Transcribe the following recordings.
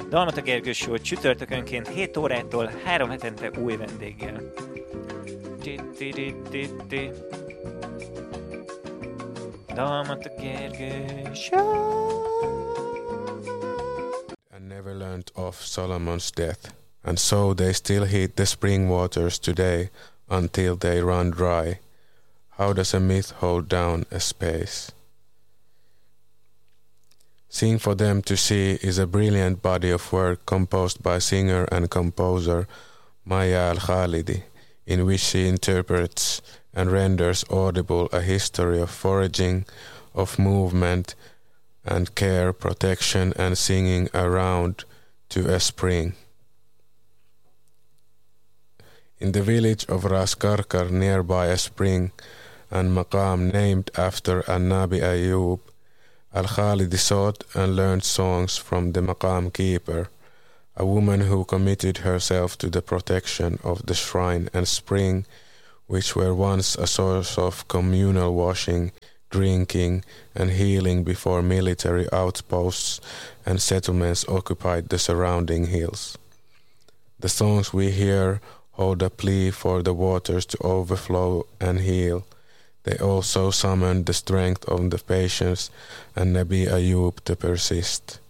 Dalmata Gergő Show csütörtökönként 7 órától 3 hetente új vendéggel. Dalmata Gergő Show. And never learnt of Solomon's death, and so they still heat the spring waters today until they run dry. How does a myth hold down a space? Sing for Them to See is a brilliant body of work composed by singer and composer Maya Al-Khalidi, in which she interprets and renders audible a history of foraging, of movement and care, protection and singing around to a spring. In the village of Ras Karkar, nearby a spring and maqam named after An-Nabi Ayyub, Al-Khalidi sought and learned songs from the maqam keeper, a woman who committed herself to the protection of the shrine and spring, which were once a source of communal washing, drinking and healing before military outposts and settlements occupied the surrounding hills. The songs we hear hold a plea for the waters to overflow and heal. They also summon the strength of the patience and Nabi Ayyub to persist.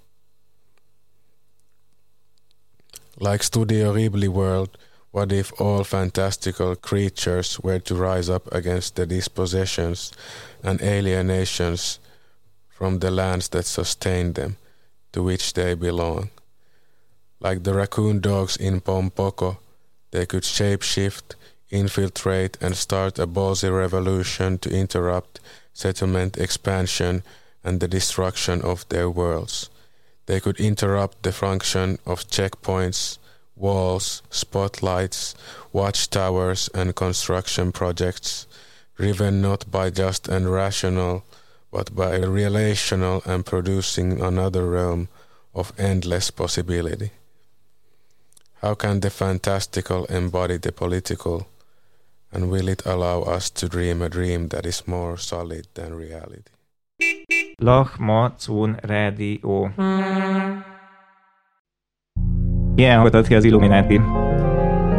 Like Studio Ghibli world, what if all fantastical creatures were to rise up against the dispossessions and alienations from the lands that sustain them, to which they belong? Like the raccoon dogs in Pompoko, they could shape-shift, infiltrate and start a ballsy revolution to interrupt settlement expansion and the destruction of their worlds. They could interrupt the function of checkpoints, walls, spotlights, watchtowers and construction projects, driven not by just and rational, but by relational and producing another realm of endless possibility. How can the fantastical embody the political, and will it allow us to dream a dream that is more solid than reality? Lahmacun Rádió. Ilyen hallgatod ki az Illuminati.